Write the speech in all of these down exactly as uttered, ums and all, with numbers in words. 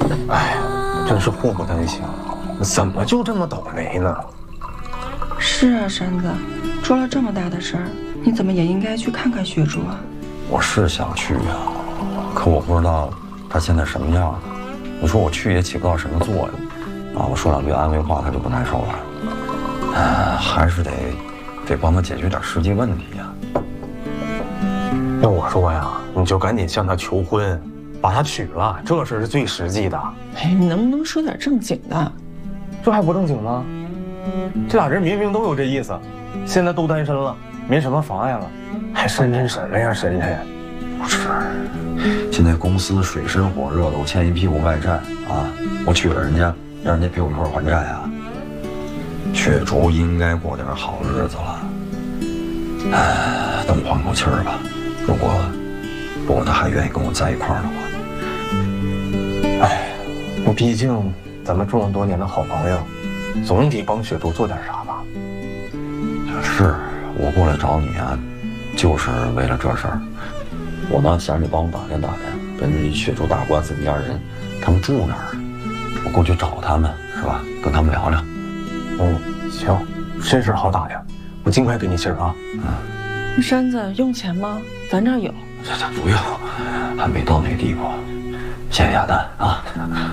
哎呀，真是祸不单行，怎么就这么倒霉呢？ 是啊，山子，出了这么大的事儿，你怎么也应该去看看雪竹啊。 我是想去呀、啊，可我不知道他现在什么样。你说我去也起不到什么作用啊！我说两句安慰话，他就不难受了。啊，还是得得帮他解决点实际问题呀、啊。 要我说呀，你就赶紧向他求婚，把他娶了，这事是最实际的。 哎，你能不能说点正经的？ 这还不正经吗？这俩人明明都有这意思，现在都单身了，没什么妨碍了，还深沉什么呀深沉？ 不是，现在公司水深火热的，我欠一屁股外债啊！我娶了人家，让人家陪我一块还债啊！雪竹应该过点好日子了，哎，等我缓口气儿吧。如果如果他还愿意跟我在一块儿的话，哎，毕竟咱们这么多年的好朋友，总得帮雪竹做点啥吧？ 是我过来找你啊，就是为了这事儿。我呢，想让你帮我打听打听，跟雪竹打官司那家人，他们住哪儿？我过去找他们，是吧？跟他们聊聊。 嗯，行，这事好打呀，我尽快给你信儿啊。 嗯，山子用钱吗？咱这儿有。 这这不用，还没到那地步。谢谢亚丹啊。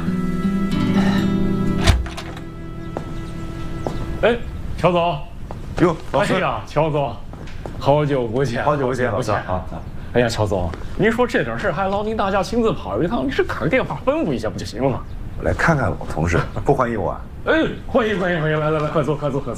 哎，乔总。 哟，老师。 哎呀，乔总，好久不见， 好久不见，老师啊。 哎呀，乔总，您说这点事还劳您大驾亲自跑一趟，你是打个电话吩咐一下不就行了吗？ 我来看看我同事，不欢迎我啊？ 哎，欢迎欢迎欢迎，来来来，快坐快坐快坐。